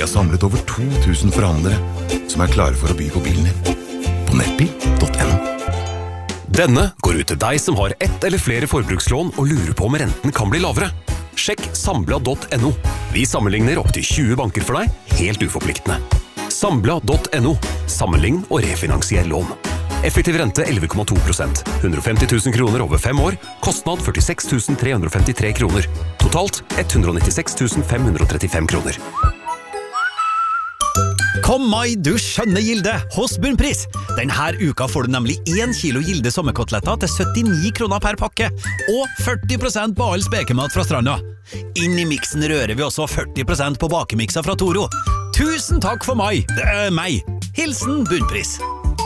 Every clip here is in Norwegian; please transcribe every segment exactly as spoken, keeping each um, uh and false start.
Vi har samlet over to tusen forhandlere som er klare for å by på bilen din. På nettbil punktum no. Denne går ut til deg som har ett eller flere forbrukslån og lurer på om renten kan bli lavere. Sjekk Sambla punktum no. Vi sammenligner opp til tjue banker for deg, helt uforpliktende. Sambla punktum no. Sammenlign og refinansier lån. Effektiv rente elleve komma to prosent. hundre og femti tusen kroner over fem år. Kostnad førtiseks tusen tre hundre og femtitre kroner. Totalt ett hundre og nittiseks tusen fem hundre og trettifem kroner. Kom mai, du skjønne Gilde, hos Bunnpris. Denne uka får du nemlig én kilo Gilde sommerkoteletter til syttini kroner per pakke, og førti prosent på all spekemat fra stranda. Inn i miksen rører vi også førti prosent på bakemikser fra Toro. Tusen takk for mai, det er meg. Hilsen Bunnpris.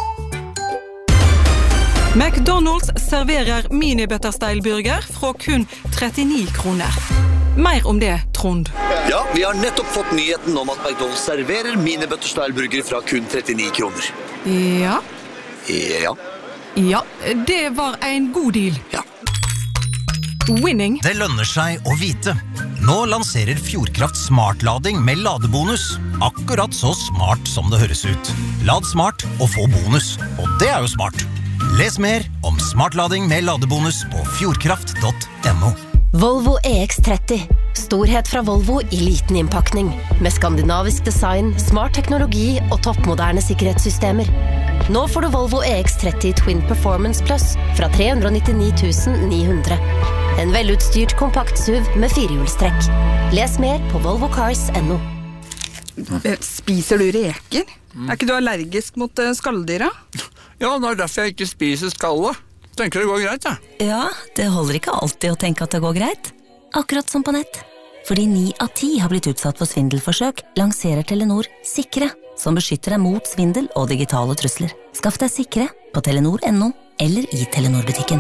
McDonald's serverer mini-butterstyle-burger fra kun trettini kroner. Mer om det, Trond. Ja, vi har nettopp fått nyheten om at McDonald's serverer mini-butterstyle-burger fra kun trettini kroner. Ja. Ja. Ja, det var en god deal. Ja. Winning. Det lønner seg å vite. Nå lanserer Fjordkraft smartlading med ladebonus. Akkurat så smart som det høres ut. Lad smart og få bonus. Og det er jo smart. Les mer om smartlading med ladebonus på fjordkraft punktum no. Volvo E X tretti. Storhet fra Volvo i liten innpakning. Med skandinavisk design, smart teknologi og toppmoderne sikkerhetssystemer. Nå får du Volvo E X tretti Twin Performance Plus fra tre hundre og nittini tusen ni hundre. En velutstyrt kompakt S U V med firehjulstrekk. Les mer på volvo cars punktum no. Spiser du reker? Er ikke du allergisk mot skalldyra? Ja, det er derfor jeg ikke spiser skallet. Tenker det går greit, ja. Ja, det holder ikke alltid å tenke at det går greit. Akkurat som på nett. Fordi ni av ti har blitt utsatt for svindelforsøk, lanserer Telenor Sikre, som beskytter deg mot svindel og digitale trusler. Skaff deg Sikre på telenor punktum no eller i Telenor-butikken.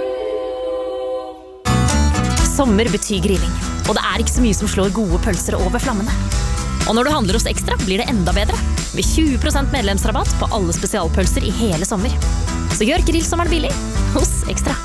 Sommer betyr grilling, og det er ikke så mye som slår gode pølser over flammene. Og når du handler hos Ekstra, blir det enda bedre. Med tjue prosent medlemsrabatt på alle spesialpølser i hele sommer. Så gjør grillsommeren billig hos Ekstra.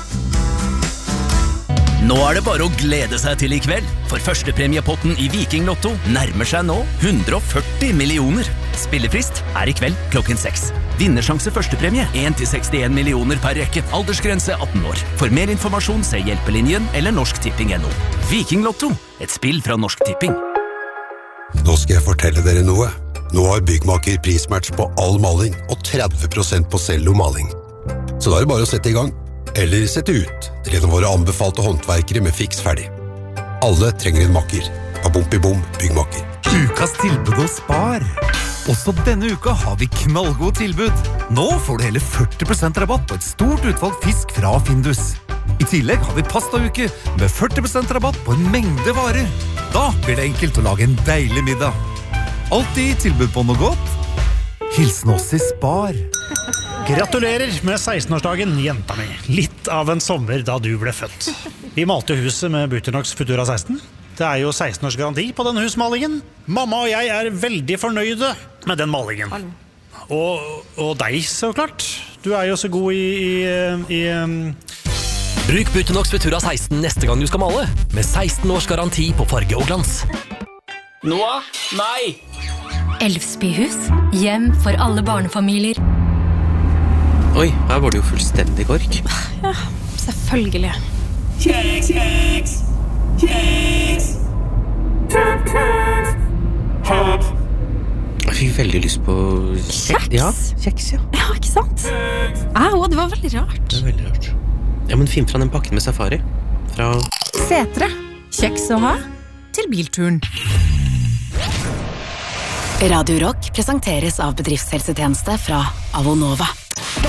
Nå er det bare å glede seg til i kveld, for førstepremiepotten i Viking Lotto nærmer seg nå hundre og førti millioner. Spillefrist er i kveld klokken seks. Vinnersjanse førstepremie en til sekstien millioner per rekke. Aldersgrense atten år. For mer informasjon se Hjelpelinjen eller Norsk Tipping punktum no. Viking Lotto, et spill fra Norsk Tipping. Nå skal jeg fortelle dere noe. Nå har Byggmaker prismatch på all maling og tretti prosent på cellomaling. Så da er det bare å sette i gang. Eller sette ut til en av våre anbefalte håndverkere med fiks ferdig. Alle trenger en makker. Babompi-bom, Byggmaker. Ukas tilbud og spar. Også denne uka har vi knallgod tilbud. Nå får du hele førti prosent rabatt på et stort utvalg fisk fra Findus. I tillegg har vi pastauke med førti prosent rabatt på en mengde varer. Da blir det enkelt å lage en deilig middag. Alltid tilbud på noe godt. Hilsen oss i Spar. Gratulerer med sekstenårsdagen, jenta mi. Litt av en sommer da du ble født. Vi malte huset med Buternox Futura seksten. Det er jo seksten års garanti på den husmalingen. Mamma og jeg er veldig fornøyde med den malingen. Og, og deg, så klart. Du er jo så god i... i, i um... Bruk Buternox Futura seksten neste gang du skal male, med seksten års garanti på farge og glans. Noah? Nei! Elvsbyhus, hjem for alle barnefamilier. Oi, her var det jo fullstendig kork. Ja, selvfølgelig. Kjeks, kjeks, kjeks, kjeks, kjeks. Jeg fikk veldig lyst på... Kjeks? Ja, kjeks, ja. Ja, ikke sant? Au, det var veldig rart. Det var veldig rart. Ja, men finn fra den pakken med safari. Fra... Setre. Kjeks å ha til bilturen. Radio Rock presenteres av bedriftshelsetjeneste fra Avonova.